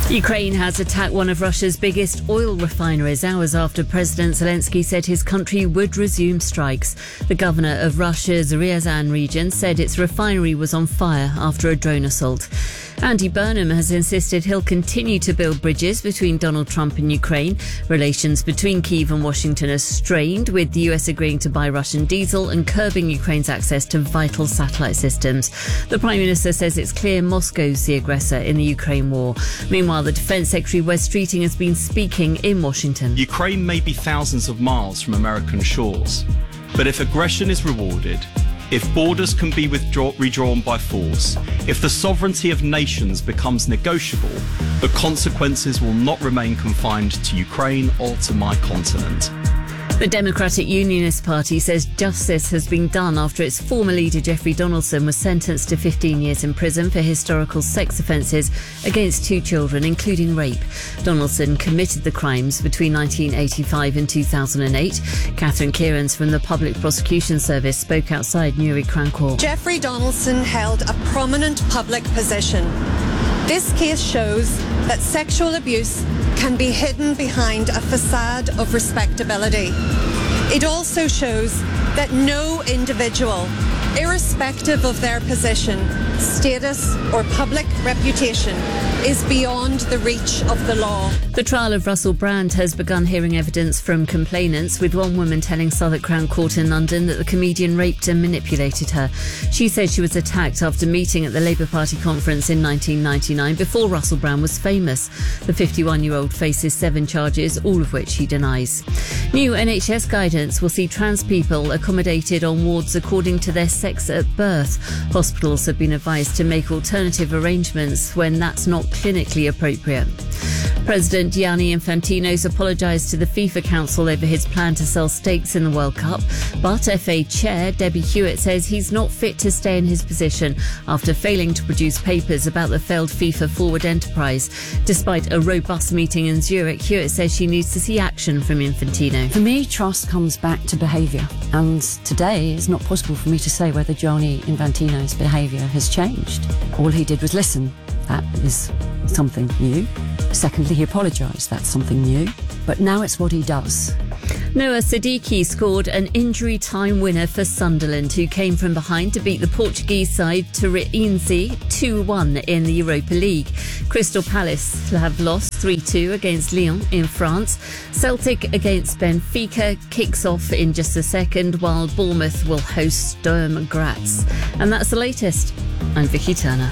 Ukraine has attacked one of Russia's biggest oil refineries hours after President Zelensky said his country would resume strikes. The governor of Russia's Ryazan region said its refinery was on fire after a drone assault. Andy Burnham has insisted he'll continue to build bridges between Donald Trump and Ukraine. Relations between Kyiv and Washington are strained, with the US agreeing to buy Russian diesel and curbing Ukraine's access to vital satellite systems. The Prime Minister says it's clear Moscow's the aggressor in the Ukraine war. Meanwhile, the Defence Secretary Wes Streeting has been speaking in Washington. Ukraine may be thousands of miles from American shores, but if aggression is rewarded, if borders can be redrawn by force, if the sovereignty of nations becomes negotiable, the consequences will not remain confined to Ukraine or to my continent. The Democratic Unionist Party says justice has been done after its former leader Jeffrey Donaldson was sentenced to 15 years in prison for historical sex offences against 2 children, including rape. Donaldson committed the crimes between 1985 and 2008. Catherine Kierans from the Public Prosecution Service spoke outside Newry Crown Court. Jeffrey Donaldson held a prominent public position. This case shows that sexual abuse can be hidden behind a facade of respectability. It also shows that no individual, irrespective of their position, status or public reputation, is beyond the reach of the law. The trial of Russell Brand has begun hearing evidence from complainants, with one woman telling Southwark Crown Court in London that the comedian raped and manipulated her. She says she was attacked after meeting at the Labour Party conference in 1999 before Russell Brand was famous. The 51-year-old faces 7 charges, all of which he denies. New NHS guidance will see trans people accommodated on wards according to their sex at birth. Hospitals have been advised to make alternative arrangements when that's not clinically appropriate. President Gianni Infantino's apologised to the FIFA Council over his plan to sell stakes in the World Cup, but FA Chair Debbie Hewitt says he's not fit to stay in his position after failing to produce papers about the failed FIFA forward enterprise. Despite a robust meeting in Zurich, Hewitt says she needs to see action from Infantino. For me, trust comes back to behaviour, and today it's not possible for me to say whether Gianni Infantino's behaviour has changed. All he did was listen. That is something new. Secondly, he apologised. That's something new. But now it's what he does. Noah Siddiqui scored an injury time winner for Sunderland, who came from behind to beat the Portuguese side Torreense 2-1 in the Europa League. Crystal Palace have lost 3-2 against Lyon in France. Celtic against Benfica kicks off in just a second, while Bournemouth will host Sturm Graz. And that's the latest. I'm Vicky Turner.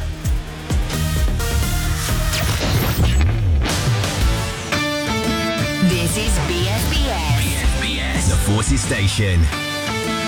This is BSBS. The Forces Station.